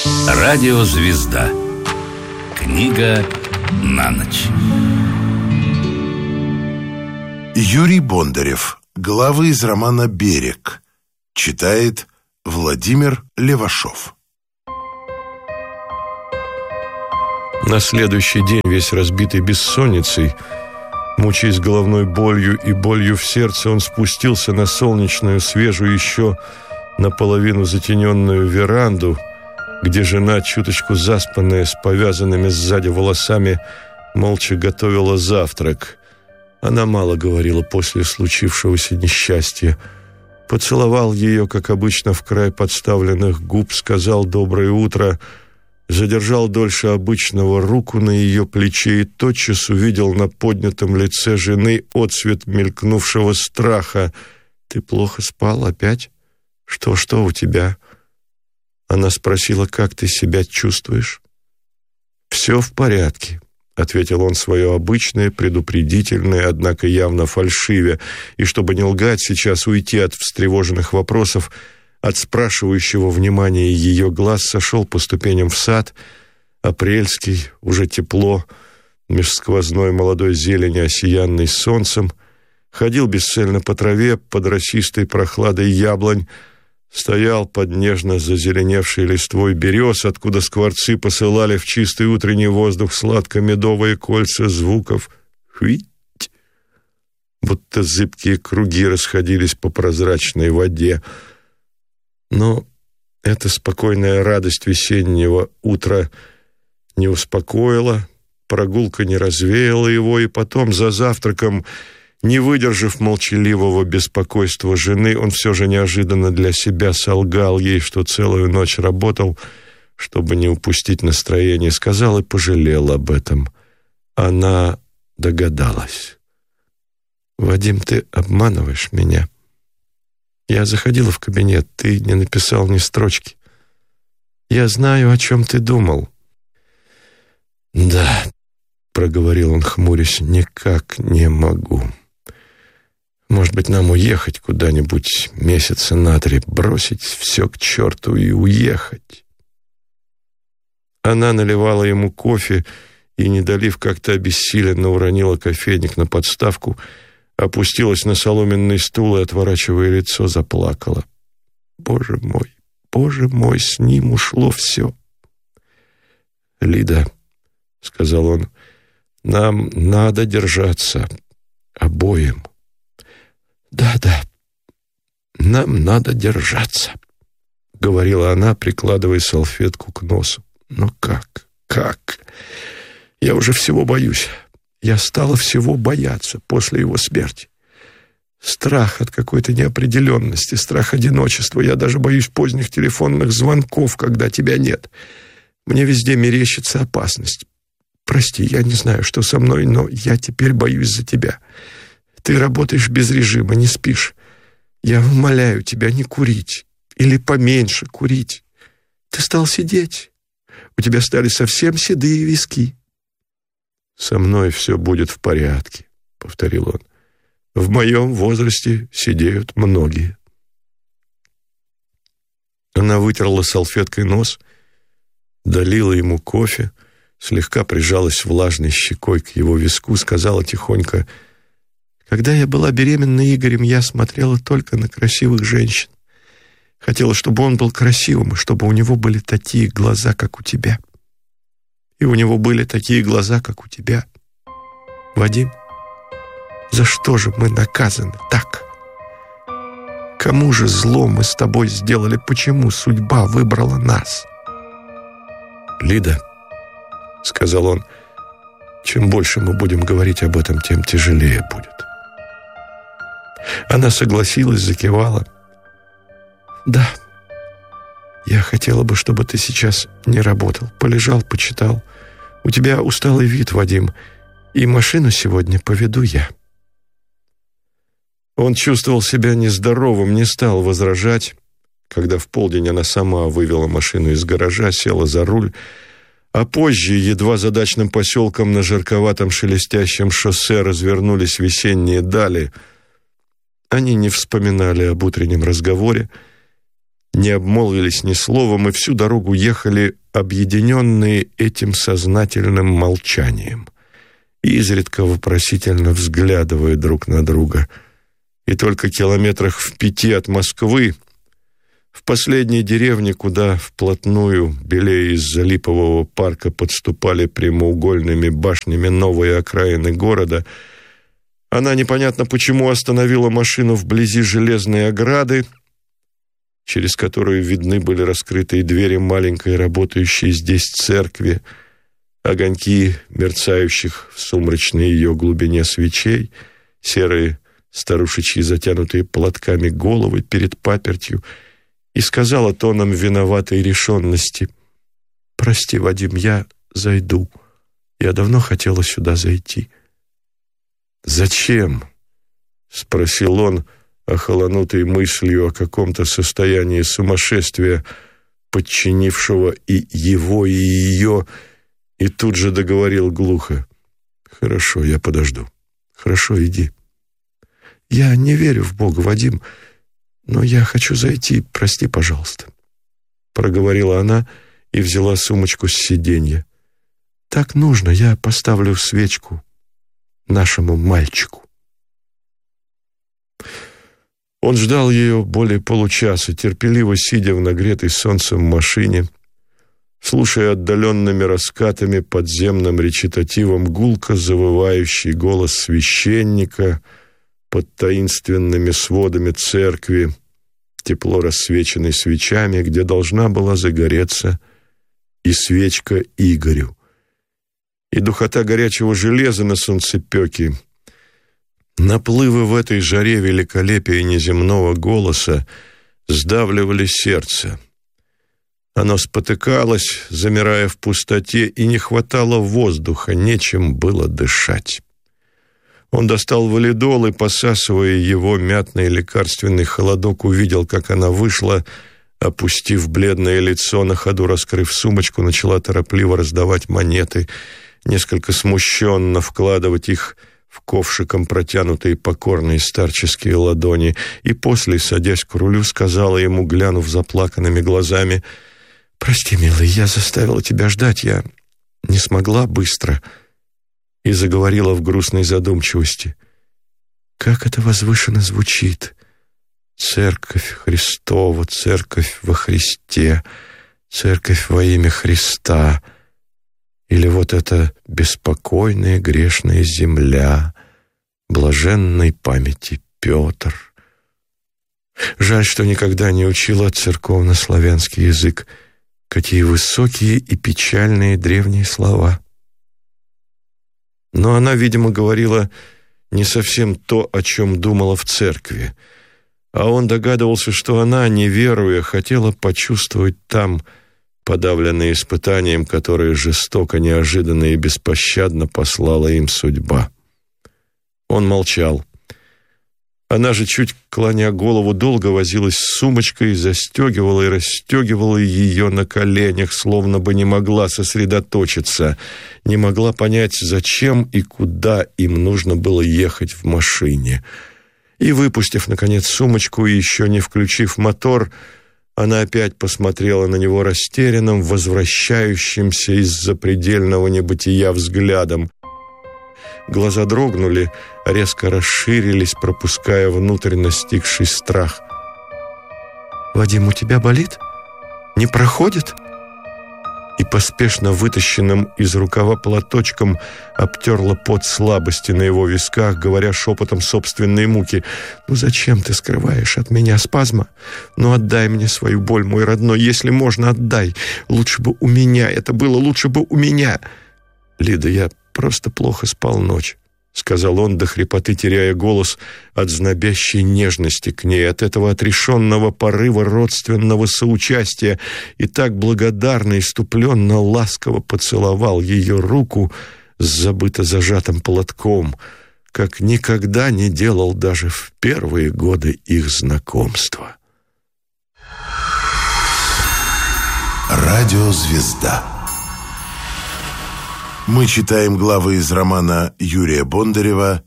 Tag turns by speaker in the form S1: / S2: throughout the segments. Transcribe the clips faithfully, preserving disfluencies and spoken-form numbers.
S1: Радиозвезда. Книга на ночь.
S2: Юрий Бондарев. Главы из романа «Берег». Читает Владимир Левашов.
S3: На следующий день, весь разбитый бессонницей, мучаясь головной болью и болью в сердце, он спустился на солнечную, свежую еще наполовину затененную веранду, где жена, чуточку заспанная, с повязанными сзади волосами, молча готовила завтрак. Она мало говорила после случившегося несчастья. Поцеловал ее, как обычно, в край подставленных губ, сказал «доброе утро», задержал дольше обычного руку на ее плече и тотчас увидел на поднятом лице жены отсвет мелькнувшего страха. «Ты плохо спал опять? Что, что у тебя?» Она спросила, «Как ты себя чувствуешь?» «Все в порядке», — ответил он свое обычное, предупредительное, однако явно фальшиве, и, чтобы не лгать сейчас, уйти от встревоженных вопросов, от спрашивающего внимания ее глаз, сошел по ступеням в сад, апрельский, уже тепло, меж сквозной молодой зелени, осиянный солнцем, ходил бесцельно по траве, под росистой прохладой яблонь, стоял под нежно зазеленевшей листвой берез, откуда скворцы посылали в чистый утренний воздух сладко-медовые кольца звуков «хвить», будто зыбкие круги расходились по прозрачной воде. Но эта спокойная радость весеннего утра не успокоила, прогулка не развеяла его, и потом за завтраком, не выдержав молчаливого беспокойства жены, он все же неожиданно для себя солгал ей, что целую ночь работал, чтобы не упустить настроение, сказал и пожалел об этом. Она догадалась. «Вадим, ты обманываешь меня. Я заходила в кабинет, ты не написал ни строчки. Я знаю, о чем ты думал». «Да», — проговорил он, хмурясь, — «никак не могу. Может быть, нам уехать куда-нибудь месяца на три, бросить все к черту и уехать?» Она наливала ему кофе и, не долив, как-то обессиленно уронила кофейник на подставку, опустилась на соломенный стул и, отворачивая лицо, заплакала. «Боже мой, боже мой, с ним ушло все!» «Лида», — сказал он, — «нам надо держаться обоим». «Да-да, нам надо держаться», — говорила она, прикладывая салфетку к носу. «Но как, как? Я уже всего боюсь. Я стала всего бояться после его смерти. Страх от какой-то неопределенности, страх одиночества. Я даже боюсь поздних телефонных звонков, когда тебя нет. Мне везде мерещится опасность. Прости, я не знаю, что со мной, но я теперь боюсь за тебя. Ты работаешь без режима, не спишь. Я умоляю тебя не курить или поменьше курить. Ты стал сидеть. У тебя стали совсем седые виски». «Со мной все будет в порядке», — повторил он. «В моем возрасте сидеют многие». Она вытерла салфеткой нос, долила ему кофе, слегка прижалась влажной щекой к его виску, сказала тихонько: «Когда я была беременна Игорем, я смотрела только на красивых женщин. Хотела, чтобы он был красивым, и чтобы у него были такие глаза, как у тебя. И у него были такие глаза, как у тебя. Вадим, за что же мы наказаны так? Кому же зло мы с тобой сделали? Почему судьба выбрала нас?» «Лида», — сказал он, — «чем больше мы будем говорить об этом, тем тяжелее будет». Она согласилась, закивала. «Да, я хотела бы, чтобы ты сейчас не работал, полежал, почитал. У тебя усталый вид, Вадим, и машину сегодня поведу я». Он чувствовал себя нездоровым, не стал возражать. Когда в полдень она сама вывела машину из гаража, села за руль, а позже, едва за дачным поселком на жарковатом шелестящем шоссе развернулись весенние дали, они не вспоминали об утреннем разговоре, не обмолвились ни словом и всю дорогу ехали, объединенные этим сознательным молчанием, изредка вопросительно взглядывая друг на друга. И только километрах в пяти от Москвы, в последней деревне, куда вплотную, белее из-за липового парка, подступали прямоугольными башнями новые окраины города, она непонятно почему остановила машину вблизи железной ограды, через которую видны были раскрытые двери маленькой работающей здесь церкви, огоньки мерцающих в сумрачной ее глубине свечей, серые старушечьи, затянутые платками головы перед папертью, и сказала тоном виноватой решенности: «Прости, Вадим, я зайду. Я давно хотела сюда зайти». «Зачем?» — спросил он, охолонутый мыслью о каком-то состоянии сумасшествия, подчинившего и его, и ее, и тут же договорил глухо: «Хорошо, я подожду. Хорошо, иди». «Я не верю в Бога, Вадим, но я хочу зайти, прости, пожалуйста», — проговорила она и взяла сумочку с сиденья. «Так нужно, я поставлю свечку нашему мальчику». Он ждал ее более получаса, терпеливо сидя в нагретой солнцем машине, слушая отдаленными раскатами подземным речитативом гулко завывающий голос священника под таинственными сводами церкви, тепло рассвеченной свечами, где должна была загореться и свечка Игорю. И духота горячего железа на солнцепёке, наплывы в этой жаре великолепия неземного голоса сдавливали сердце. Оно спотыкалось, замирая в пустоте, и не хватало воздуха, нечем было дышать. Он достал валидол и, посасывая его мятный лекарственный холодок, увидел, как она вышла, опустив бледное лицо, на ходу раскрыв сумочку, начала торопливо раздавать монеты, несколько смущенно вкладывать их в ковшиком протянутые покорные старческие ладони, и после, садясь к рулю, сказала ему, глянув заплаканными глазами: «Прости, милый, я заставила тебя ждать, я не смогла быстро», и заговорила в грустной задумчивости: «Как это возвышенно звучит! Церковь Христова, церковь во Христе, церковь во имя Христа. Или вот эта беспокойная грешная земля, блаженной памяти Петр». Жаль, что никогда не учила церковно-славянский язык. Какие высокие и печальные древние слова. Но она, видимо, говорила не совсем то, о чем думала в церкви, а он догадывался, что она, не веруя, хотела почувствовать там подавленные испытанием, которые жестоко, неожиданно и беспощадно послала им судьба. Он молчал. Она же, чуть клоня голову, долго возилась с сумочкой, застегивала и расстегивала ее на коленях, словно бы не могла сосредоточиться, не могла понять, зачем и куда им нужно было ехать в машине. И, выпустив, наконец, сумочку и еще не включив мотор, она опять посмотрела на него растерянным, возвращающимся из запредельного небытия взглядом. Глаза дрогнули, резко расширились, пропуская внутрь настигший страх. «Вадим, у тебя болит? Не проходит?» И поспешно вытащенным из рукава платочком обтерла пот слабости на его висках, говоря шепотом собственной муки: «Ну зачем ты скрываешь от меня спазма? Ну отдай мне свою боль, мой родной, если можно, отдай. Лучше бы у меня это было, лучше бы у меня». «Лида, я просто плохо спал ночь», — сказал он, до хрипоты теряя голос от знобящей нежности к ней, от этого отрешенного порыва родственного соучастия, и так благодарно, иступленно, ласково поцеловал ее руку с забыто зажатым платком, как никогда не делал даже в первые годы их знакомства.
S2: Радиозвезда. Мы читаем главы из романа Юрия Бондарева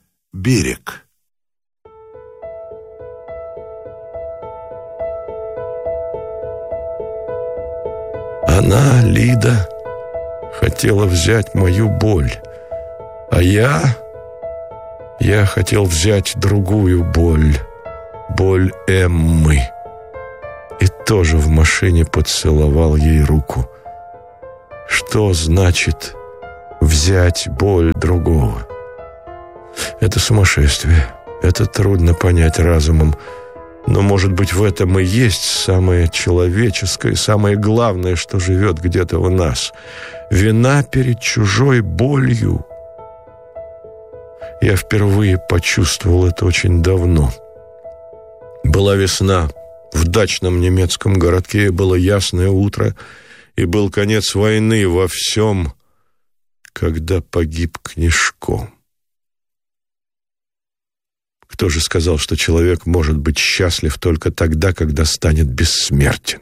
S3: Она, Лида, хотела взять мою боль, а я... Я хотел взять другую боль, боль Эммы, и тоже в машине поцеловал ей руку. Что значит взять боль другого? Это сумасшествие, это трудно понять разумом, но, может быть, в этом и есть самое человеческое, самое главное, что живет где-то в нас. Вина перед чужой болью. Я впервые почувствовал это очень давно. Была весна. В дачном немецком городке было ясное утро, и был конец войны во всем, когда погиб Книжко. Кто же сказал, что человек может быть счастлив только тогда, когда станет бессмертен?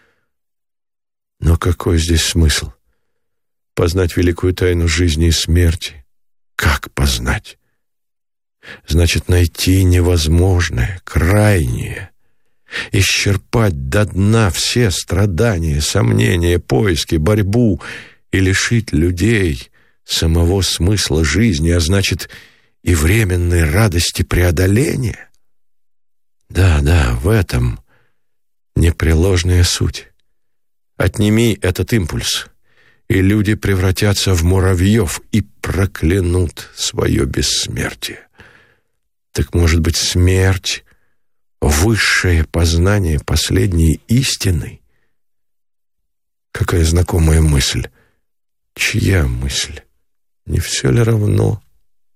S3: Но какой здесь смысл? Познать великую тайну жизни и смерти? Как познать? Значит, найти невозможное, крайнее, исчерпать до дна все страдания, сомнения, поиски, борьбу и лишить людей самого смысла жизни, а значит, и временной радости преодоления. Да, да, в этом непреложная суть. Отними этот импульс, и люди превратятся в муравьев и проклянут свое бессмертие. Так, может быть, смерть — высшее познание последней истины? Какая знакомая мысль! Чья мысль? Не все ли равно?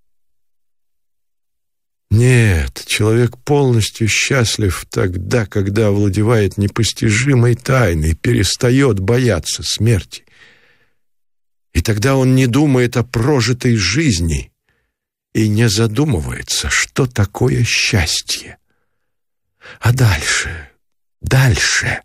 S3: Нет, человек полностью счастлив тогда, когда овладевает непостижимой тайной, перестает бояться смерти. И тогда он не думает о прожитой жизни и не задумывается, что такое счастье. А дальше, дальше.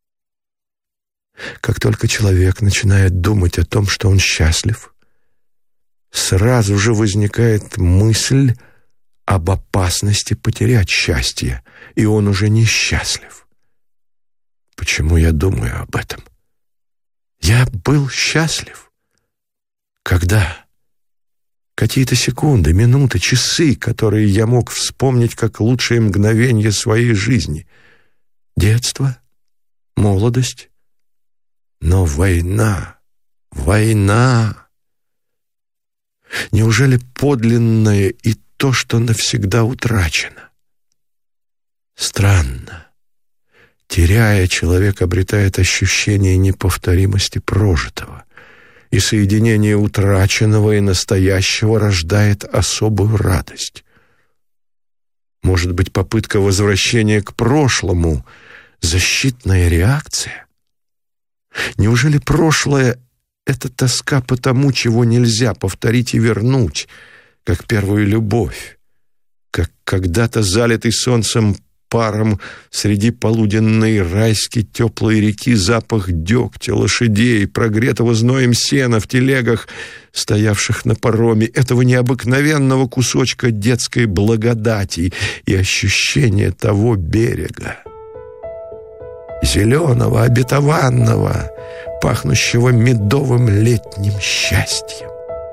S3: Как только человек начинает думать о том, что он счастлив, сразу же возникает мысль об опасности потерять счастье, и он уже несчастлив. Почему я думаю об этом? Я был счастлив. Когда? Какие-то секунды, минуты, часы, которые я мог вспомнить как лучшие мгновения своей жизни. Детство, молодость. Но война, война. Неужели подлинное и то, что навсегда утрачено? Странно. Теряя, человек обретает ощущение неповторимости прожитого, и соединение утраченного и настоящего рождает особую радость. Может быть, попытка возвращения к прошлому — защитная реакция? Неужели прошлое — это тоска по тому, чего нельзя повторить и вернуть, как первую любовь, как когда-то залитый солнцем паром среди полуденной райски теплой реки запах дегтя, лошадей, прогретого зноем сена в телегах, стоявших на пароме, этого необыкновенного кусочка детской благодати и ощущение того берега, зеленого, обетованного, пахнущего медовым летним счастьем.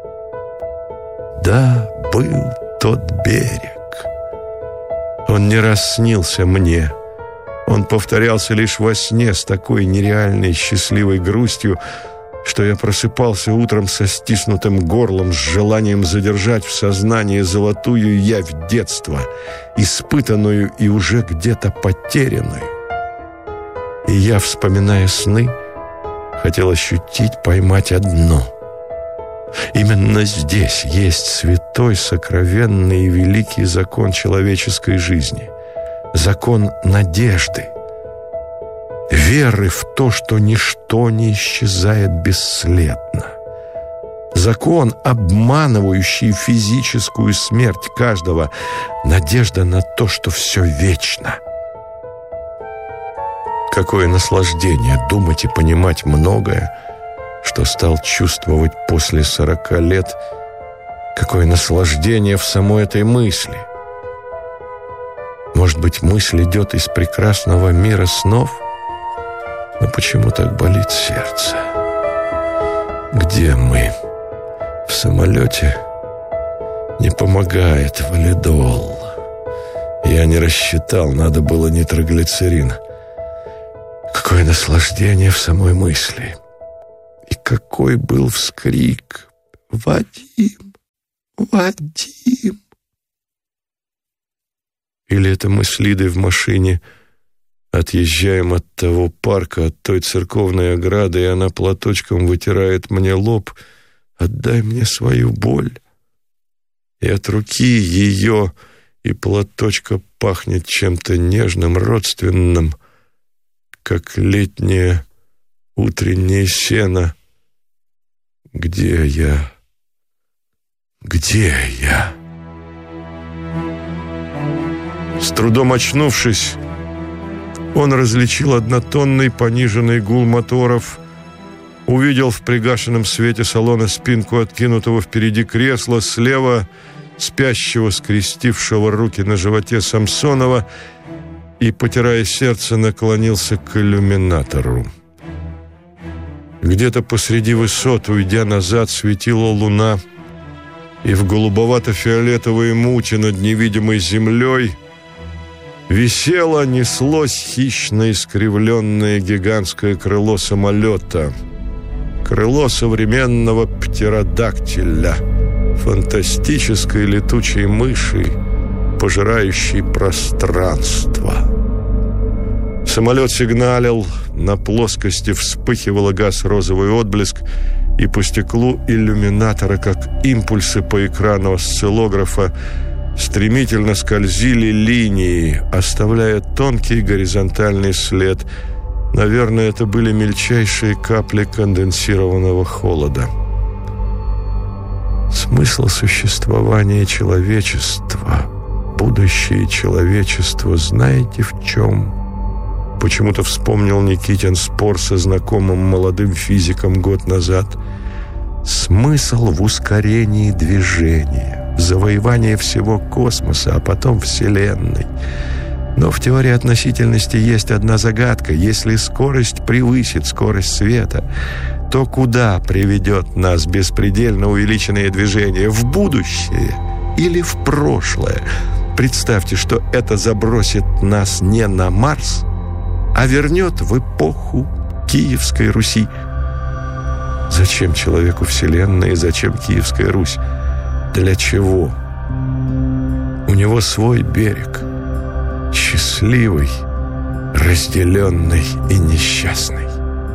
S3: Да, был тот берег. Он не раз снился мне. Он повторялся лишь во сне с такой нереальной счастливой грустью, что я просыпался утром со стиснутым горлом, с желанием задержать в сознании золотую явь детства, испытанную и уже где-то потерянную. И я, вспоминая сны, хотел ощутить, поймать одно. Именно здесь есть святой, сокровенный и великий закон человеческой жизни. Закон надежды. Веры в то, что ничто не исчезает бесследно. Закон, обманывающий физическую смерть каждого. Надежда на то, что все вечно. Какое наслаждение думать и понимать многое, что стал чувствовать после сорока лет. Какое наслаждение в самой этой мысли. Может быть, мысль идет из прекрасного мира снов? Но почему так болит сердце? Где мы? В самолете? Не помогает валидол. Я не рассчитал, надо было нитроглицерин. Какое наслаждение в самой мысли. И какой был вскрик: «Вадим! Вадим!» Или это мы с Лидой в машине отъезжаем от того парка, от той церковной ограды, и она платочком вытирает мне лоб: «Отдай мне свою боль». И от руки ее и платочка пахнет чем-то нежным, родственным, как летнее утреннее сено. Где я? Где я? С трудом очнувшись, он различил однотонный пониженный гул моторов, увидел в пригашенном свете салона спинку откинутого впереди кресла, слева спящего, скрестившего руки на животе Самсонова, и, потирая сердце, наклонился к иллюминатору. Где-то посреди высот, уйдя назад, светила луна, и в голубовато-фиолетовой муте над невидимой землей висело, неслось хищно искривленное гигантское крыло самолета. Крыло современного птеродактиля, фантастической летучей мыши, пожирающей пространство. Самолет сигналил, на плоскости вспыхивал и гас розовый отблеск, и по стеклу иллюминатора, как импульсы по экрану осциллографа, стремительно скользили линии, оставляя тонкий горизонтальный след. Наверное, это были мельчайшие капли конденсированного холода. Смысл существования человечества, будущее человечества, знаете в чем? Почему-то вспомнил Никитин спор со знакомым молодым физиком год назад. Смысл в ускорении движения, в завоевании всего космоса, а потом Вселенной. Но в теории относительности есть одна загадка. Если скорость превысит скорость света, то куда приведет нас беспредельно увеличенное движение? В будущее или в прошлое? Представьте, что это забросит нас не на Марс, а вернет в эпоху Киевской Руси. Зачем человеку Вселенная и зачем Киевская Русь? Для чего? У него свой берег, счастливый, разделенный и несчастный.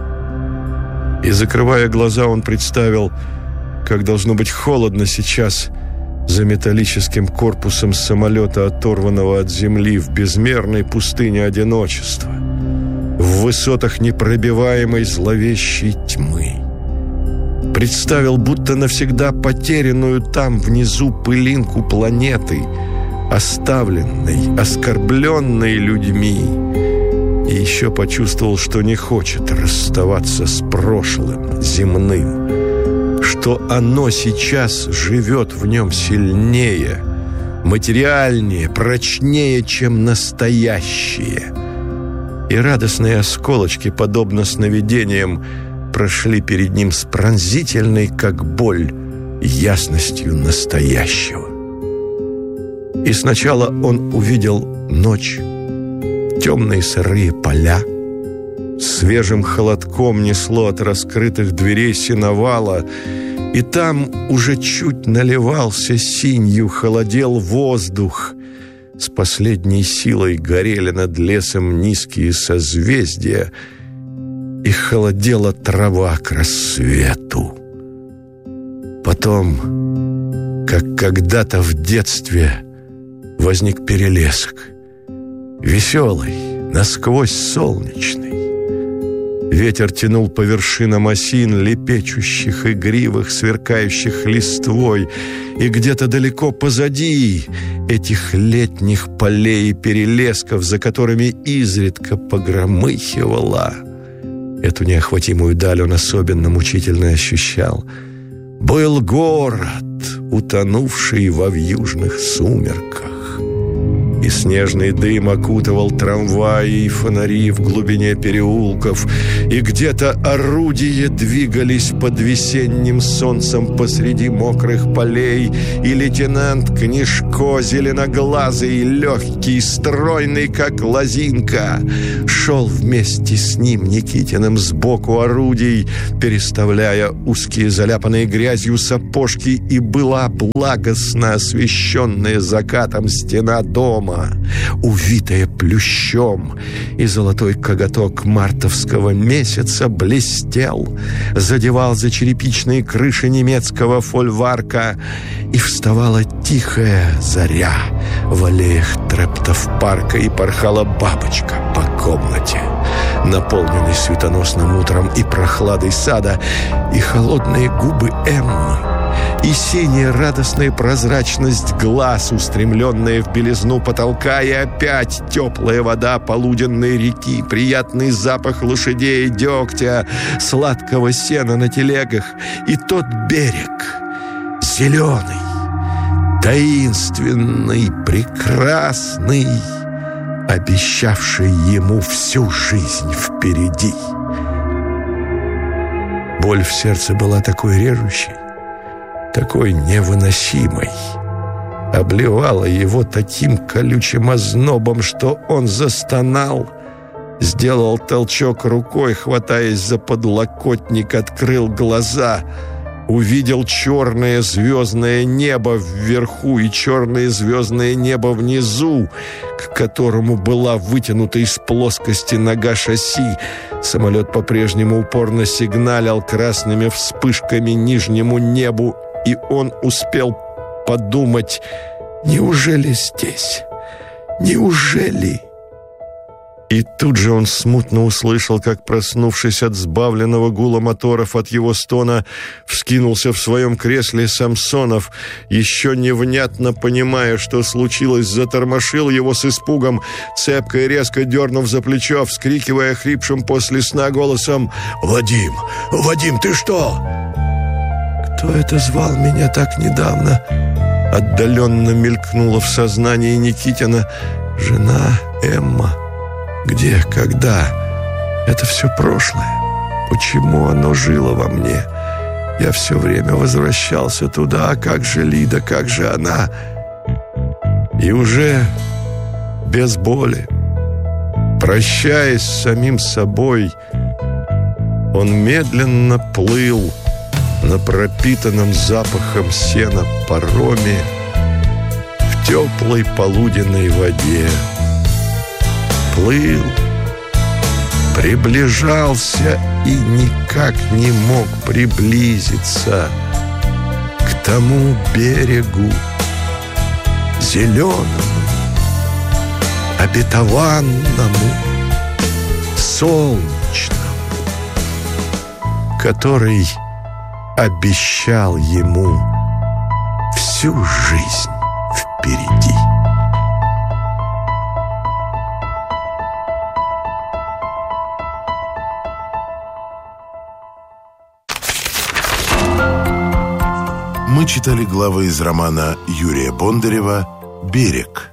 S3: И, закрывая глаза, он представил, как должно быть холодно сейчас за металлическим корпусом самолета, оторванного от земли в безмерной пустыне одиночества, в высотах непробиваемой зловещей тьмы. Представил, будто навсегда потерянную там внизу пылинку планеты, оставленной, оскорбленной людьми. И еще почувствовал, что не хочет расставаться с прошлым, земным, что оно сейчас живет в нем сильнее, материальнее, прочнее, чем настоящее. И радостные осколочки, подобно сновидениям, прошли перед ним с пронзительной, как боль, ясностью настоящего. И сначала он увидел ночь, темные сырые поля, свежим холодком несло от раскрытых дверей сеновала, и там уже чуть наливался синью, холодел воздух. С последней силой горели над лесом низкие созвездия, и холодела трава к рассвету. Потом, как когда-то в детстве, возник перелесок, веселый, насквозь солнечный. Ветер тянул по вершинам осин, лепечущих, игривых, сверкающих листвой, и где-то далеко позади этих летних полей и перелесков, за которыми изредка погромыхивала. Эту неохватимую даль он особенно мучительно ощущал. Был город, утонувший во вьюжных сумерках. и снежный дым окутывал трамваи и фонари в глубине переулков, и где-то орудия двигались под весенним солнцем посреди мокрых полей, и лейтенант Книжко, зеленоглазый, легкий, стройный, как лозинка, шел вместе с ним, Никитиным, сбоку орудий, переставляя узкие заляпанные грязью сапожки, и была благостно освещенная закатом стена дома, увитая плющом, и золотой коготок мартовского месяца блестел, задевал за черепичные крыши немецкого фольварка, и вставала тихая заря в аллеях трептов парка, и порхала бабочка по комнате, наполненной светоносным утром и прохладой сада, и холодные губы Эммы, и синяя радостная прозрачность глаз, устремленная в белизну потолка, и опять теплая вода полуденной реки, приятный запах лошадей, дегтя, сладкого сена на телегах, и тот берег, зеленый, таинственный, прекрасный, обещавший ему всю жизнь впереди. Боль в сердце была такой режущей, такой невыносимой, обливала его таким колючим ознобом, что он застонал, сделал толчок рукой, хватаясь за подлокотник, открыл глаза, увидел черное звездное небо вверху и черное звездное небо внизу, к которому была вытянута из плоскости нога шасси. Самолет по-прежнему упорно сигналил красными вспышками нижнему небу, и он успел подумать: неужели здесь? Неужели? И тут же он смутно услышал, как, проснувшись от сбавленного гула моторов, от его стона, вскинулся в своем кресле Самсонов, еще невнятно понимая, что случилось, затормошил его с испугом, цепко и резко дернув за плечо, вскрикивая хрипшим после сна голосом: «Вадим! Вадим, ты что?» «Кто это звал меня так недавно?» Отдаленно мелькнуло в сознании Никитина. «Жена Эмма. Где, когда? Это все прошлое. Почему оно жило во мне? Я все время возвращался туда. А как же Лида, как же она?» И уже без боли, прощаясь с самим собой, он медленно плыл на пропитанном запахом сена пароме в теплой полуденной воде. Плыл, приближался и никак не мог приблизиться к тому берегу зеленому, обетованному, солнечному, который обещал ему всю жизнь впереди.
S2: Мы читали главы из романа Юрия Бондарева «Берег».